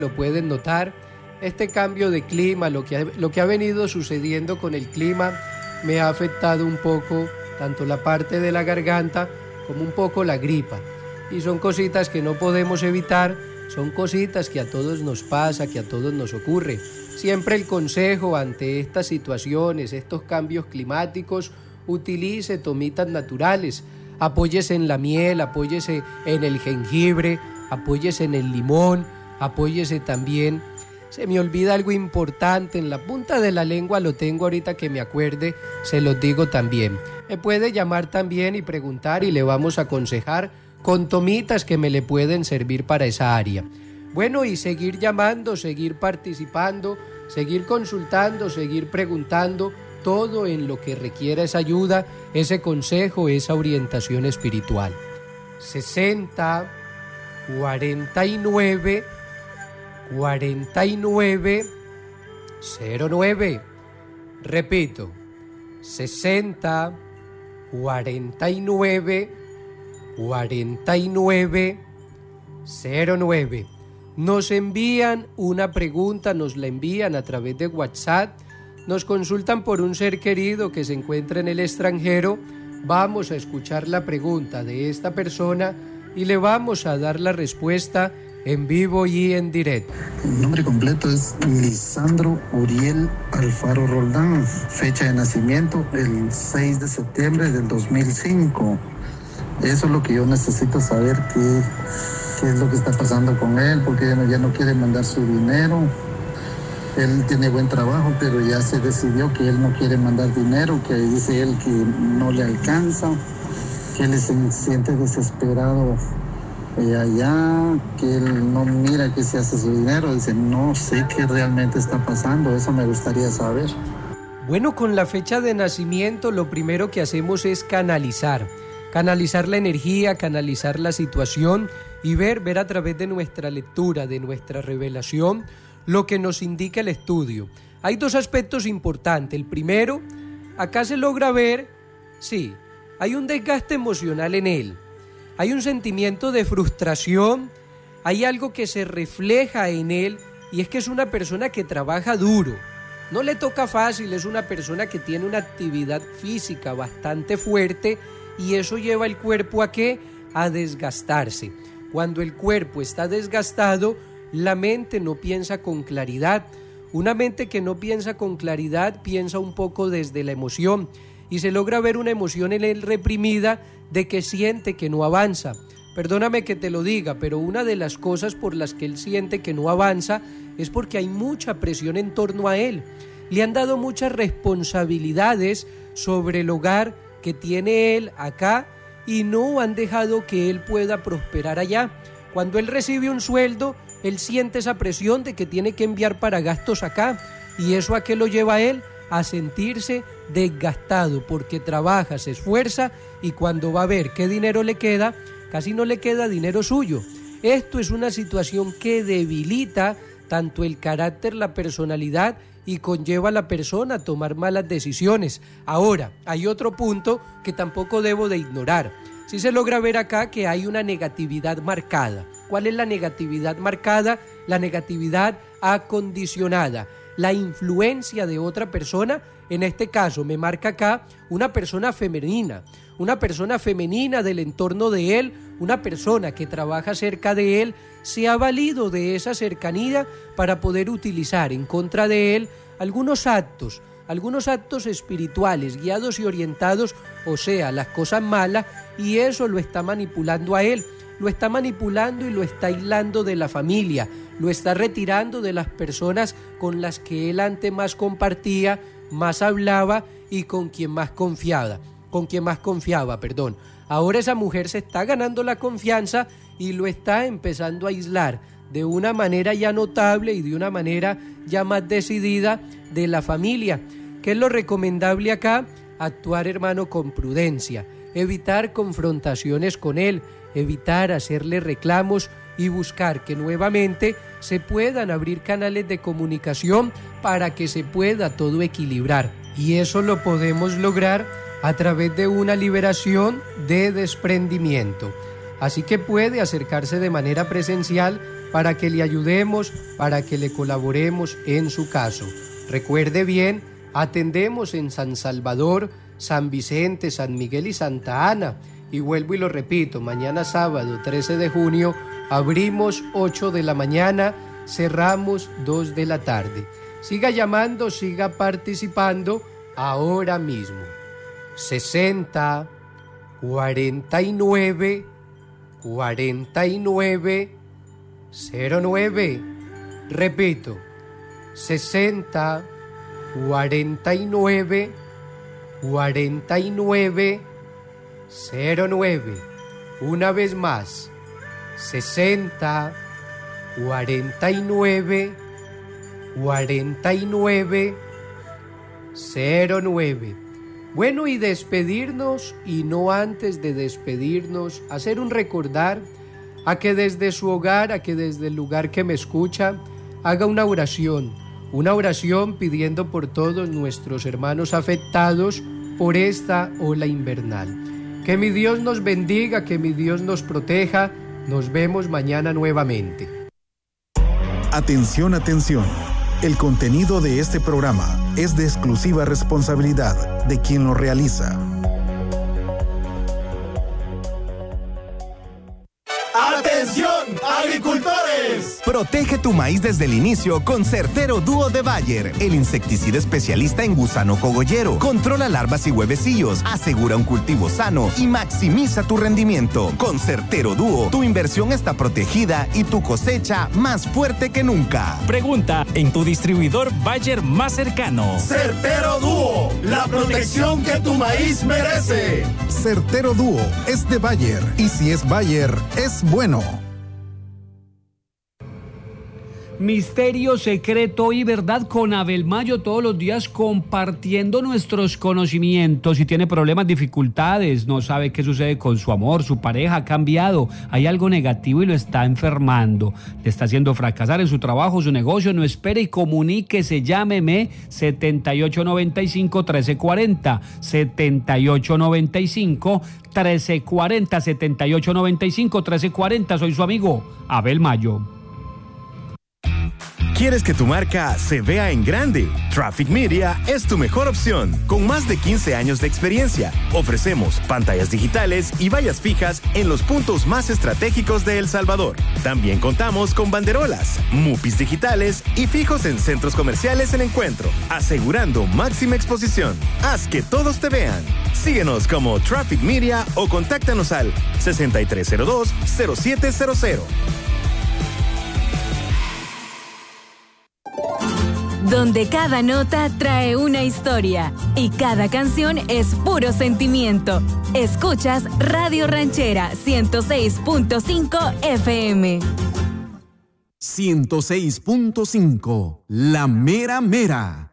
lo pueden notar. Este cambio de clima, lo que ha venido sucediendo con el clima, me ha afectado un poco tanto la parte de la garganta como un poco la gripa. Y son cositas que no podemos evitar, son cositas que a todos nos pasa, que a todos nos ocurre. Siempre el consejo ante estas situaciones, estos cambios climáticos, utilice tomitas naturales. Apóyese en la miel, apóyese en el jengibre, apóyese en el limón, apóyese también. Se me olvida algo importante, en la punta de la lengua lo tengo ahorita que me acuerde, se los digo también. Me puede llamar también y preguntar y le vamos a aconsejar con tomitas que me le pueden servir para esa área. Bueno, y seguir llamando, seguir participando, seguir consultando, seguir preguntando, todo en lo que requiera esa ayuda, ese consejo, esa orientación espiritual. 60 49 49 09. Repito, 60 49 49 09. Nos envían una pregunta, nos la envían a través de WhatsApp, nos consultan por un ser querido que se encuentra en el extranjero. Vamos a escuchar la pregunta de esta persona y le vamos a dar la respuesta en vivo y en directo. El nombre completo es Lisandro Uriel Alfaro Roldán, fecha de nacimiento el 6 de septiembre del 2005. Eso es lo que yo necesito saber, qué es lo que está pasando con él, porque ya no quiere mandar su dinero. Él tiene buen trabajo, pero ya se decidió que él no quiere mandar dinero, que dice él que no le alcanza, que él se siente desesperado allá, que él no mira qué se hace su dinero. Dice, no sé qué realmente está pasando, eso me gustaría saber. Bueno, con la fecha de nacimiento lo primero que hacemos es canalizar la energía, canalizar la situación y ver a través de nuestra lectura, de nuestra revelación, lo que nos indica el estudio. Hay dos aspectos importantes. El primero, acá se logra ver, sí, hay un desgaste emocional en él, hay un sentimiento de frustración, hay algo que se refleja en él, y es que es una persona que trabaja duro, no le toca fácil, es una persona que tiene una actividad física bastante fuerte, y eso lleva el cuerpo ¿a qué? A desgastarse. Cuando el cuerpo está desgastado, la mente no piensa con claridad. Una mente que no piensa con claridad piensa un poco desde la emoción y se logra ver una emoción en él reprimida de que siente que no avanza. Perdóname que te lo diga, pero una de las cosas por las que él siente que no avanza es porque hay mucha presión en torno a él. Le han dado muchas responsabilidades sobre el hogar que tiene él acá y no han dejado que él pueda prosperar allá. Cuando él recibe un sueldo, él siente esa presión de que tiene que enviar para gastos acá, y eso ¿a qué lo lleva a él? A sentirse desgastado, porque trabaja, se esfuerza, y cuando va a ver qué dinero le queda, casi no le queda dinero suyo. Esto es una situación que debilita tanto el carácter, la personalidad, y conlleva a la persona a tomar malas decisiones. Ahora, hay otro punto que tampoco debo de ignorar. Sí se logra ver acá que hay una negatividad marcada. ¿Cuál es la negatividad marcada? La negatividad acondicionada. La influencia de otra persona, en este caso me marca acá una persona femenina del entorno de él, una persona que trabaja cerca de él, se ha valido de esa cercanía para poder utilizar en contra de él algunos actos espirituales guiados y orientados, o sea, las cosas malas, y eso lo está manipulando a él, lo está manipulando y lo está aislando de la familia, lo está retirando de las personas con las que él antes más compartía, más hablaba y con quien más confiaba. Ahora esa mujer se está ganando la confianza y lo está empezando a aislar de una manera ya notable y de una manera ya más decidida de la familia. ¿Qué es lo recomendable acá? Actuar, hermano, con prudencia, evitar confrontaciones con él, evitar hacerle reclamos y buscar que nuevamente se puedan abrir canales de comunicación para que se pueda todo equilibrar. Y eso lo podemos lograr a través de una liberación de desprendimiento. Así que puede acercarse de manera presencial para que le ayudemos, para que le colaboremos en su caso. Recuerde bien, atendemos en San Salvador, San Vicente, San Miguel y Santa Ana. Y vuelvo y lo repito, mañana sábado 13 de junio abrimos 8 de la mañana, cerramos 2 de la tarde. Siga llamando, siga participando ahora mismo. 60 49 49 09. Repito, 60 49 49 09. Una vez más, 60 49 49 09. Bueno, y despedirnos, y no antes de despedirnos, hacer un recordar a que desde su hogar, a que desde el lugar que me escucha, haga una oración pidiendo por todos nuestros hermanos afectados por esta ola invernal. Que mi Dios nos bendiga, que mi Dios nos proteja. Nos vemos mañana nuevamente. Atención, atención. El contenido de este programa es de exclusiva responsabilidad de quien lo realiza. ¡Atención, agricultores! Protege tu maíz desde el inicio con Certero Dúo de Bayer, el insecticida especialista en gusano cogollero. Controla larvas y huevecillos, asegura un cultivo sano y maximiza tu rendimiento. Con Certero Dúo, tu inversión está protegida y tu cosecha más fuerte que nunca. Pregunta en tu distribuidor Bayer más cercano. Certero Dúo, la protección que tu maíz merece. Certero Dúo es de Bayer, y si es Bayer, es bueno. Misterio, secreto y verdad con Abel Mayo, todos los días compartiendo nuestros conocimientos. Si tiene problemas, dificultades, no sabe qué sucede con su amor, su pareja ha cambiado, hay algo negativo y lo está enfermando, le está haciendo fracasar en su trabajo, su negocio, no espere y comuníquese, llámeme 7895-1340, 7895-1340, 7895-1340, soy su amigo Abel Mayo. ¿Quieres que tu marca se vea en grande? Traffic Media es tu mejor opción. Con más de 15 años de experiencia, ofrecemos pantallas digitales y vallas fijas en los puntos más estratégicos de El Salvador. También contamos con banderolas, mupis digitales y fijos en centros comerciales en encuentro, asegurando máxima exposición. Haz que todos te vean. Síguenos como Traffic Media o contáctanos al 6302-0700. Donde cada nota trae una historia y cada canción es puro sentimiento. Escuchas Radio Ranchera 106.5 FM. 106.5, la mera mera.